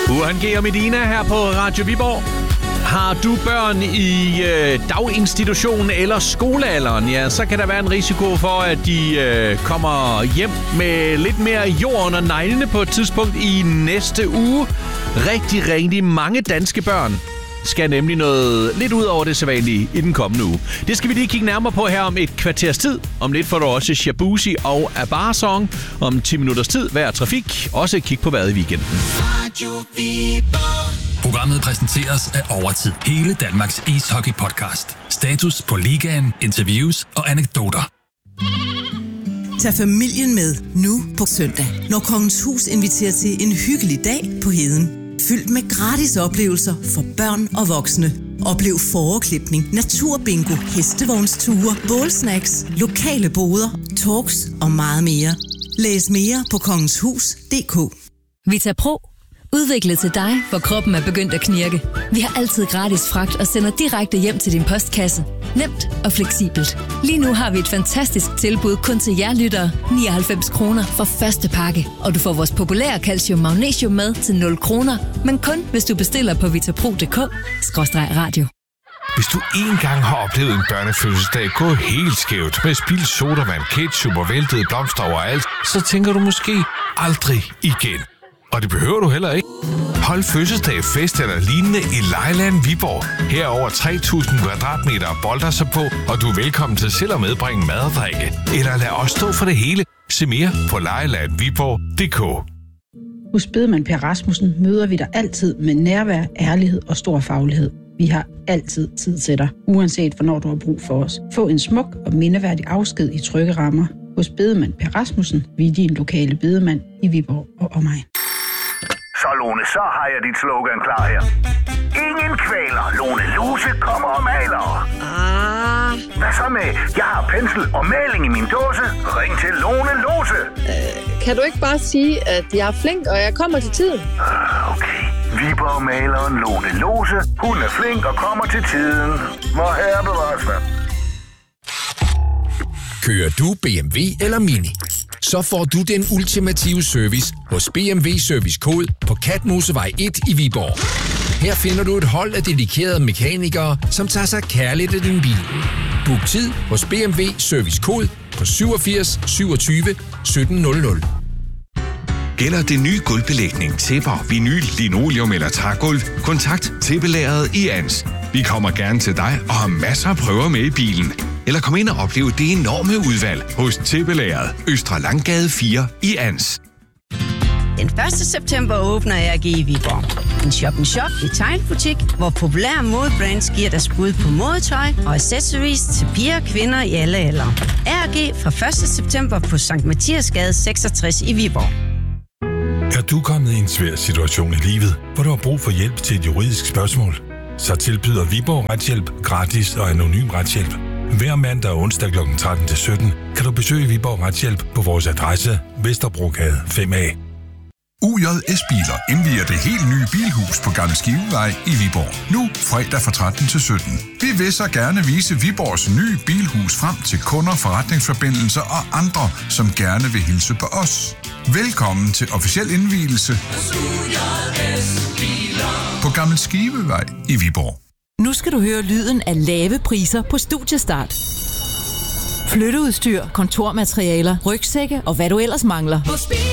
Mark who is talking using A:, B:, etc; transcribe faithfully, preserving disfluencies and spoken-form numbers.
A: Uhan G. og Medina her på Radio Viborg. Har du børn i øh, daginstitutionen eller skolealderen, ja, så kan der være en risiko for, at de øh, kommer hjem med lidt mere jord under neglene på et tidspunkt i næste uge. Rigtig, rigtig mange danske børn skal nemlig noget lidt ud over det sædvanlige i den kommende uge. Det skal vi lige kigge nærmere på her om et kvarters tid. Om lidt får du også Shabuzi og Abar-song. Om ti minutters tid hver trafik. Også kig på vejret i weekenden.
B: Programmet præsenteres af Overtid. Hele Danmarks ishockey-podcast. Status på ligaen, interviews og anekdoter.
C: Tag familien med nu på søndag, når Kongens Hus inviterer til en hyggelig dag på Heden. Fyldt med gratis oplevelser for børn og voksne. Oplev fåreklipning, naturbingo, hestevognsture, bålsnacks, lokale boder, talks og meget mere. Læs mere på kongenshus punktum d k.
D: Vitapro. Udviklet til dig, hvor kroppen er begyndt at knirke. Vi har altid gratis fragt og sender direkte hjem til din postkasse. Nemt og fleksibelt. Lige nu har vi et fantastisk tilbud kun til jer lyttere. nioghalvfems kroner for første pakke. Og du får vores populære calcium magnesium med til nul kroner. Men kun hvis du bestiller på vitapro punktum d k skråstreg radio.
E: Hvis du én gang har oplevet en børnefødselsdag gå helt skævt med spildt sodavand, ketchup og væltede blomster overalt, så tænker du måske aldrig igen. Og det behøver du heller ikke. Hold fødselsdag, fest eller lignende i Lejeland Viborg. Her er over tre tusind kvadratmeter og bolder sig på, og du er velkommen til selv at medbringe mad og drikke. Eller lad os stå for det hele. Se mere på lejeland viborg punktum d k.
F: Hos Bedemand Per Rasmussen møder vi dig altid med nærvær, ærlighed og stor faglighed. Vi har altid tid til dig, uanset hvornår du har brug for os. Få en smuk og mindeværdig afsked i trygge rammer. Hos Bedemand Per Rasmussen, vi er din lokale bedemand i Viborg og omegn.
G: Så Lone, så har jeg dit slogan klar her. Ingen kvaler, Lone Lose kommer og maler.
H: Ah.
G: Hvad så med, jeg har pensel og maling i min dåse. Ring til Lone Lose.
H: Øh, kan du ikke bare sige, at jeg er flink, og jeg kommer til tiden?
G: Uh, okay. Viborg-maleren Lone Lose. Hun er flink og kommer til tiden. Hvor herre bevares med.
I: Kører du B M W eller Mini? Så får du den ultimative service hos B M W Service Kode på Katmosevej et i Viborg. Her finder du et hold af dedikerede mekanikere, som tager sig kærligt af din bil. Book tid hos B M W Service Kode på syvogfirs syvogtyve sytten nul nul.
J: Gælder det nye gulvbelægning, tæpper, vinyl, linoleum eller trægulv? Kontakt tæppelageret i Ans. Vi kommer gerne til dig og har masser af prøver med i bilen. Eller kom ind og opleve det enorme udvalg hos Tæppelageret, Østre Langgade fire i Ans.
K: Den første september åbner A G i Viborg. En shop-in-shop detailbutik, hvor populære modebrands giver dig bud på modetøj og accessories til piger og kvinder i alle aldre. A G fra første september på Sankt Mathiasgade seksogtres i Viborg.
L: Er du kommet i en svær situation i livet, hvor du har brug for hjælp til et juridisk spørgsmål? Så tilbyder Viborg Retshjælp gratis og anonym retshjælp. Hver mandag og onsdag klokken tretten til sytten kan du besøge Viborg Retshjælp på vores adresse Vesterbrogade fem A.
M: U J S Biler indvier det helt nye bilhus på Gamle Skivevej i Viborg. Nu fredag fra tretten til sytten. Vi vil så gerne vise Viborgs nye bilhus frem til kunder, forretningsforbindelser og andre, som gerne vil hilse på os. Velkommen til officiel indvielse på Gamle Skivevej i Viborg.
N: Nu skal du høre lyden af lave priser på Studiestart. Flytteudstyr, kontormaterialer, rygsække og hvad du ellers mangler.